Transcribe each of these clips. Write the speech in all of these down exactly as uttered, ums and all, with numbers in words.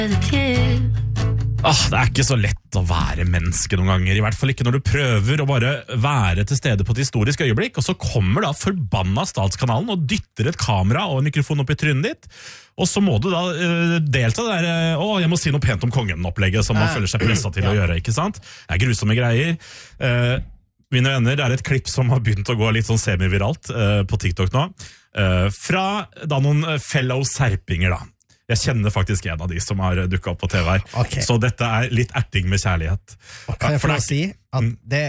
Ah, det er ikke så lett å være menneske noen ganger, i hvert fall ikke når du prøver å bare være til stede på et historisk øyeblikk, og så kommer da forbanna Statskanalen og dytter et kamera og en mikrofon opp i trynet ditt, og så må du da uh, delta der, uh, å, jeg må si noe pent om kongen-opplegget som man ja. føler seg presset til ja. å gjøre, ikke sant? Det er grusomme greier. Uh, mine venner, det er et klipp som har begynt å gå litt sånn semiviralt uh, på TikTok nå, uh, fra da noen fellow serpinger da. Jeg kjenner faktisk en av de som har dukket opp på T V her. Okay. Så dette er litt erting med kjærlighet. Og kan jeg få lov å si at det...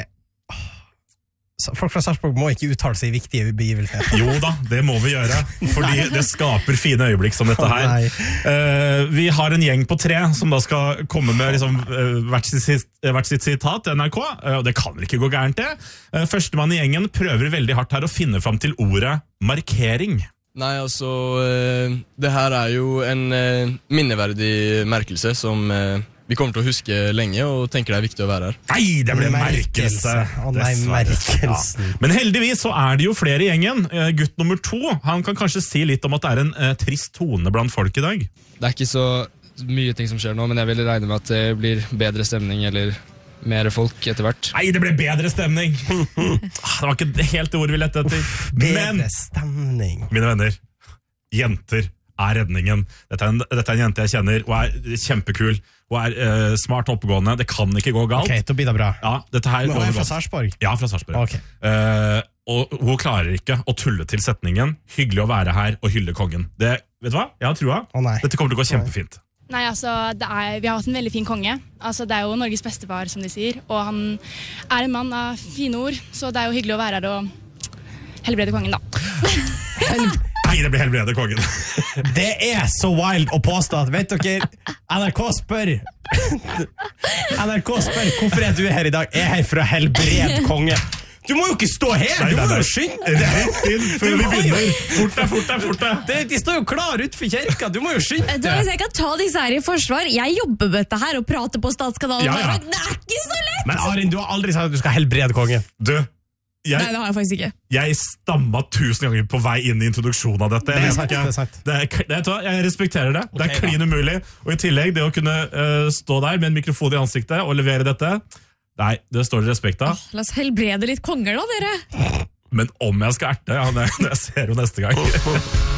Folk fra Sarpsborg må ikke uttale seg i viktige begivelser. Jo da, det må vi gjøre. Fordi det skaper fine øyeblikk som dette her. Uh, vi har en gjeng på tre som da skal komme med liksom, uh, hvert, sitt, hvert sitt sitat til N R K. Uh, det kan vel ikke gå gærent det. Uh, Førstemann i gjengen prøver veldig hardt her å finne fram til ordet markering. Nei, altså, det her er jo en minneverdig merkelse som vi kommer til å huske lenge, og tenker det er viktig å være her. Nei, det ble merkelse! Å nei, merkelsen. Ja. Men heldigvis så er det jo flere i gjengen. Gutt nummer to, han kan kanskje si litt om at det er en uh, trist tone blant folk i dag. Det er ikke så mye ting som skjer nå, men jeg vil regne med at det blir bedre stemning, eller... mer folk etter hvert. Nei, det ble bedre stemning. Det var ikke helt det ordet vi lette etter. Bedre Men, stemning. Mine venner, jenter er redningen. Dette er en, dette er en jente jeg kjenner, og er kjempekul, og er uh, smart oppgående. Det kan ikke gå galt. Ok, da blir det bra. Ja, dette her Men hun er fra Sarpsborg? Ja, fra Sarpsborg. Okay. Uh, og hun klarer ikke å tulle til setningen hyggelig å være her og hylle kongen. Det, vet du hva? Jeg har trua. Å nei. Dette kommer til å gå kjempefint. Nei, altså, det er, vi har hatt en veldig fin konge. Altså, det er jo Norges bestefar, som de sier. Og han er en mann av fine ord, så det er jo hyggelig å være her og helbrede kongen, da. Nei, det blir helbrede kongen. Det er så wild å påstå at, vet dere, N R K spør N R K spør, hvorfor er du her i dag? Jeg er her for å helbrede kongen. Du må jo ikke stå her, nei, du må jo skynde deg før vi begynner. Fort deg, fort deg, fort deg. De står jo klar utenfor kirka, du må jo skynde deg. Hvis jeg kan ta disse her i forsvar, jeg jobber med dette her og prater på Statskanalen. Ja, ja. Det er ikke så lett! Men Arin, du har aldri sagt at du skal helbrede kongen. Du, jeg, nei, det har jeg faktisk ikke. Jeg stamma tusen ganger på vei inn i introduksjonen av dette. Det er sant, det er sant. Det er, det er, jeg respekterer det. Okay, det er klin umulig. Og i tillegg, det å kunne uh, stå der med en mikrofon i ansiktet og levere dette... Nei, det står det respekt av. Oh, la oss helbrede litt konger da, dere. Men om jeg skal erte, ja, det, det ser jo neste gang.